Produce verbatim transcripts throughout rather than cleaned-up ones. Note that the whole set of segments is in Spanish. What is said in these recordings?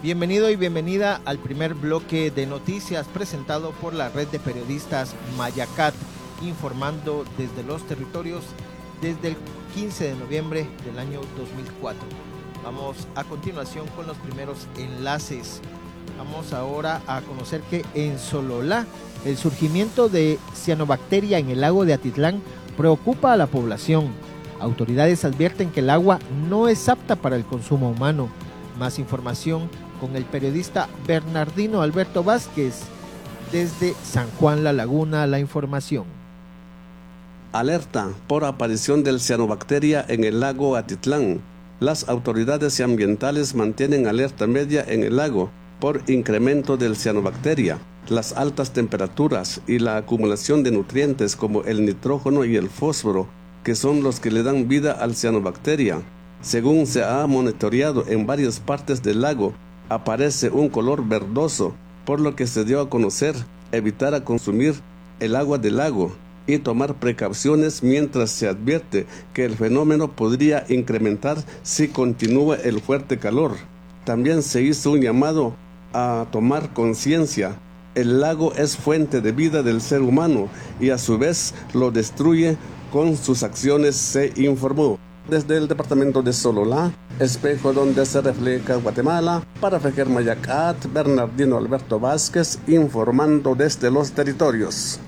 Bienvenido y bienvenida al primer bloque de noticias presentado por la red de periodistas Mayacat, informando desde los territorios desde el quince de noviembre del año dos mil cuatro. Vamos a continuación con los primeros enlaces. Vamos ahora a conocer que en Sololá el surgimiento de cianobacteria en el lago de Atitlán preocupa a la población. Autoridades advierten que el agua no es apta para el consumo humano. Más información con el periodista Bernardino Alberto Vázquez desde San Juan La Laguna. La información. Alerta por aparición del cianobacteria en el lago Atitlán. Las autoridades ambientales mantienen alerta media en el lago por incremento del cianobacteria. Las altas temperaturas y la acumulación de nutrientes como el nitrógeno y el fósforo, que son los que le dan vida al cianobacteria. Según se ha monitoreado en varias partes del lago, aparece un color verdoso, por lo que se dio a conocer evitar a consumir el agua del lago y tomar precauciones mientras se advierte que el fenómeno podría incrementar si continúa el fuerte calor. También se hizo un llamado a tomar conciencia. El lago es fuente de vida del ser humano y a su vez lo destruye con sus acciones, se informó. Desde el departamento de Sololá, espejo donde se refleja Guatemala, para Fejer Mayacat, Bernardino Alberto Vázquez, informando desde los territorios.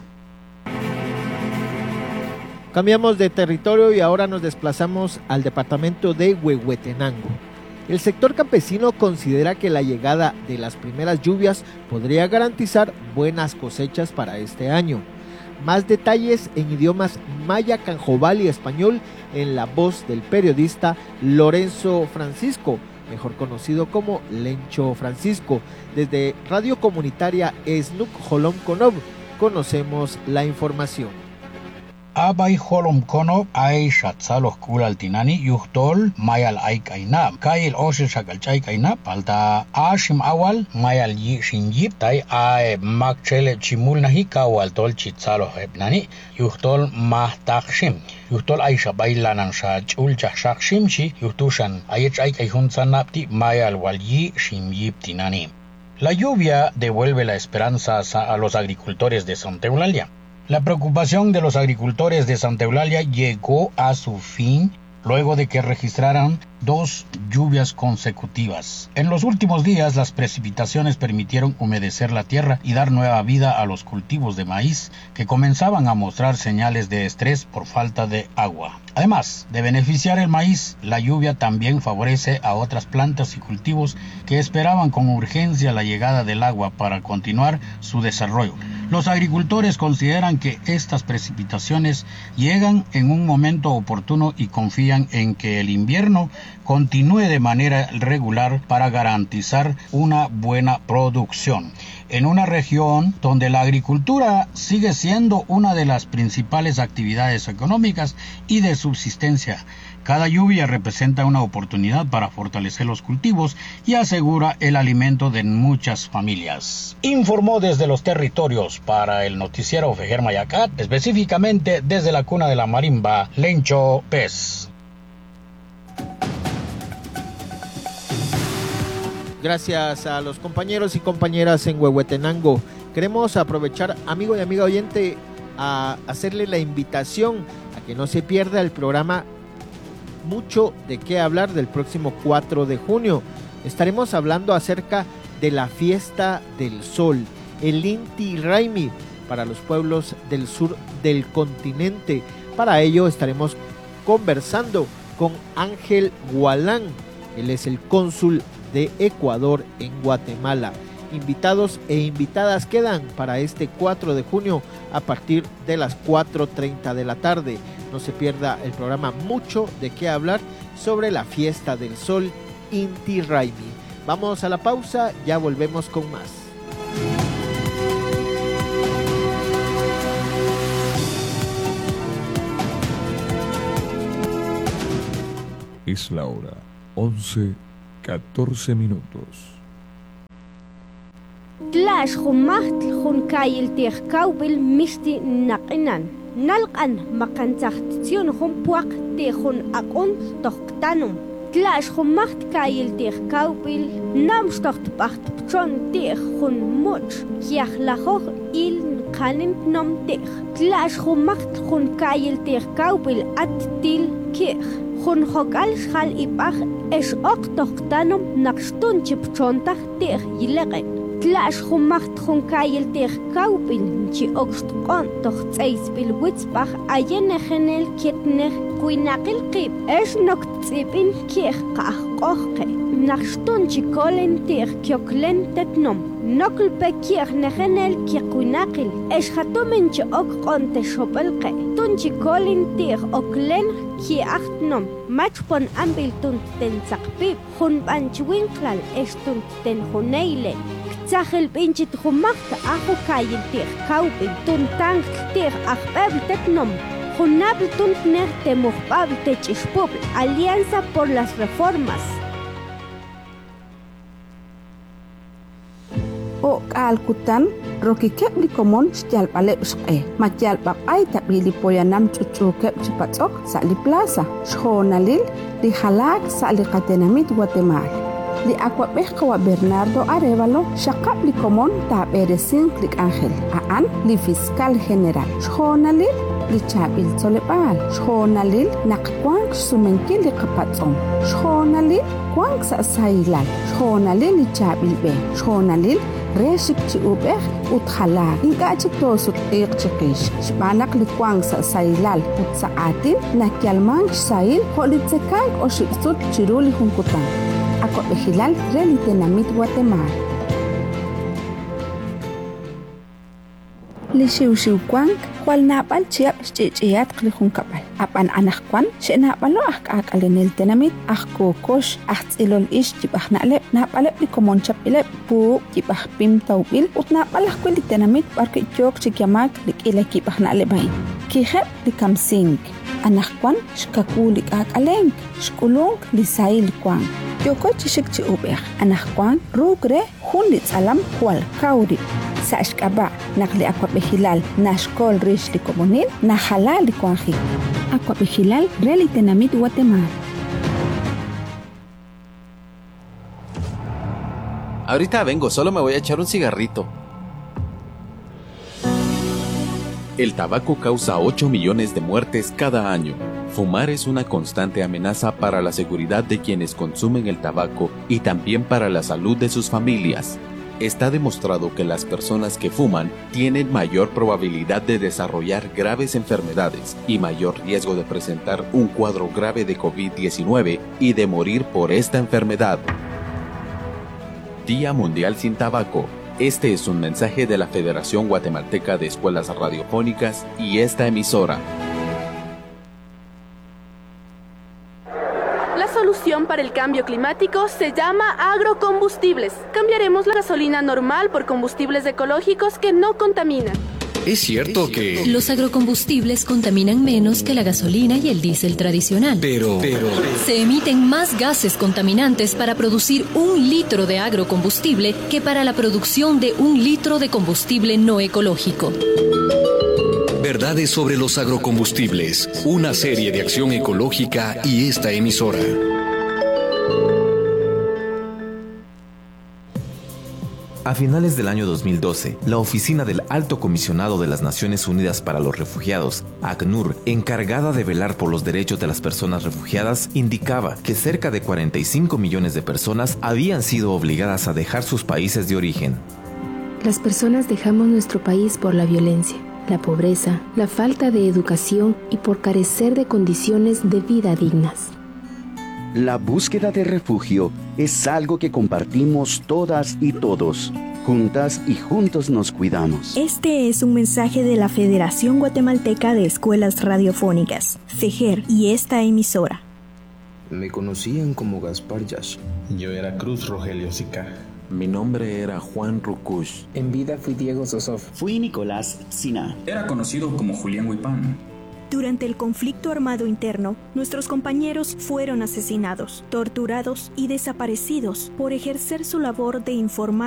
Cambiamos de territorio y ahora nos desplazamos al departamento de Huehuetenango. El sector campesino considera que la llegada de las primeras lluvias podría garantizar buenas cosechas para este año. Más detalles en idiomas maya, canjobal y español en la voz del periodista Lorenzo Francisco, mejor conocido como Lencho Francisco. Desde Radio Comunitaria Esnuk Jolom Konob conocemos la información. Abay holom kono ay shatsalos kul altinani yuhtol mayal ay kaina kail oshil shakal chay kaina palta ashim awal mayal yi shinjip tay ay makchele chimul nahi kawal tol chitsalo hebnani yuhtol mahtakshim yuhtol ay shabay lanan sha chul chashakshim chi yuhtushan ayech ay kayhun sanapti mayal wal yi shimjip tinani. La lluvia devuelve la esperanza a los agricultores de Santa Eulalia. La preocupación de los agricultores de Santa Eulalia llegó a su fin luego de que registraran dos lluvias consecutivas. En los últimos días, las precipitaciones permitieron humedecer la tierra y dar nueva vida a los cultivos de maíz que comenzaban a mostrar señales de estrés por falta de agua. Además de beneficiar el maíz, la lluvia también favorece a otras plantas y cultivos que esperaban con urgencia la llegada del agua para continuar su desarrollo. Los agricultores consideran que estas precipitaciones llegan en un momento oportuno y confían en que el invierno continúe de manera regular para garantizar una buena producción. En una región donde la agricultura sigue siendo una de las principales actividades económicas y de subsistencia, cada lluvia representa una oportunidad para fortalecer los cultivos y asegura el alimento de muchas familias. Informó desde los territorios para el noticiero Fejer Mayacat, específicamente desde la cuna de la marimba, Lencho Pez. Gracias a los compañeros y compañeras en Huehuetenango. Queremos aprovechar, amigo y amiga oyente, a hacerle la invitación a que no se pierda el programa Mucho de qué hablar del próximo cuatro de junio. Estaremos hablando acerca de la fiesta del sol, el Inti Raymi, para los pueblos del sur del continente. Para ello estaremos conversando con Ángel Gualán. Él es el cónsul de Ecuador en Guatemala. Invitados e invitadas quedan para este cuatro de junio a partir de las cuatro treinta de la tarde. No se pierda el programa Mucho de qué hablar sobre la fiesta del sol Inti Raymi. Vamos a la pausa, ya volvemos con más. Es la hora once, catorce minutos. Tlash humaht hunkayil tiqkawbil misti naqinan nalqan maqantaxtion humpuaq tejun akun toqtanum Tlash humacht kayil tir kaupil, namstocht bacht pchon tir hun much, kiach lahoch il kanin nom tir. Tlash humacht hun kayil tir kaupil at til kir. Hun hokal schal ipach es oktochtanom nakstunchi pchontach tir yilegen. Tlash humacht hun kayil tir kaupil, chi okstqon toch tseisbil witzbach ayene genel kitner kuinakil qib. Es noktzipin kir qach qoche. Nakstunchi kolen tir kyoklen tetnom. Nokl pekir negenel kikuinakil. Es hatumenchi okqonte shopelke. Tunchi kolen tir oklen ki achtnom. Machpon ambil tunt ten sakpip. Hun banchwinklal es tunt ten huneile. Tsachel pinchit humakta ajo kayil tir kaupin. Tuntang tir achbeb tetnom. Junabl tuntner te mujbabl te chishpubl. Alianza por las Reformas. O kaalkutan roki kepli komon stial pale uske matial papai tabili poyanam chuchu kep chipatok sali plaza shonalil di halak sali katenamit Guatemala li aquapesca wa Bernardo Arevalo shaqabli komon taberesin klik Ángel aan li fiscal general shonalil li chabil tolepal shonalil naqkwang sumenkil li qapatsom shonalil kwang sa sailal shonalil li chabil be shonalil reshik chi ubeh uthala inga chi tosut iq chiqish shbanak li kwang sa sailal ut saatin nakyalman sail holitsekang o shibsut chiruli hunkutan ako behilal relitenamit Guatemala li shiw shiw kwang kwal napal chiap chichiyat qlihun kapal apan anak kwan she napalo ak akalenel tenamit ak kokosh ak ilol ish chibah nalep napalep li komon chapilep pu chibah pim tawbil ut napalak kwel tenamit barke chok chikyamak lik ila kibah nalebay kihep li kamsing anak kwan shkakulik ak aleng shkulung li sail kwan yoko chishik chi ubeh anak kwan rugre hun li tsalam kwal kauri sa ashkaba nakli akwa behilal na shkol rish li komunil na halal li kwanji akwa behilal reli tenamit Guatemala. Ahorita vengo, solo me voy a echar un cigarrito. El tabaco causa ocho millones de muertes cada año. Fumar es una constante amenaza para la seguridad de quienes consumen el tabaco y también para la salud de sus familias. Está demostrado que las personas que fuman tienen mayor probabilidad de desarrollar graves enfermedades y mayor riesgo de presentar un cuadro grave de COVID diecinueve y de morir por esta enfermedad. Día Mundial sin Tabaco. Este es un mensaje de la Federación Guatemalteca de Escuelas Radiofónicas y esta emisora. La solución para el cambio climático se llama agrocombustibles. Cambiaremos la gasolina normal por combustibles ecológicos que no contaminan. Es cierto que los agrocombustibles contaminan menos que la gasolina y el diésel tradicional. Pero, pero... se emiten más gases contaminantes para producir un litro de agrocombustible que para la producción de un litro de combustible no ecológico. Verdades sobre los agrocombustibles, una serie de acción ecológica y esta emisora. A finales del año dos mil doce, la Oficina del Alto Comisionado de las Naciones Unidas para los Refugiados, ACNUR, encargada de velar por los derechos de las personas refugiadas, indicaba que cerca de cuarenta y cinco millones de personas habían sido obligadas a dejar sus países de origen. Las personas dejamos nuestro país por la violencia, la pobreza, la falta de educación y por carecer de condiciones de vida dignas. La búsqueda de refugio es algo que compartimos todas y todos. Juntas y juntos nos cuidamos. Este es un mensaje de la Federación Guatemalteca de Escuelas Radiofónicas, FEGER, y esta emisora. Me conocían como Gaspar Yash. Yo era Cruz Rogelio Sica. Mi nombre era Juan Rukush. En vida fui Diego Sosov. Fui Nicolás Sina. Era conocido como Julián Huipán. Durante el conflicto armado interno, nuestros compañeros fueron asesinados, torturados y desaparecidos por ejercer su labor de informar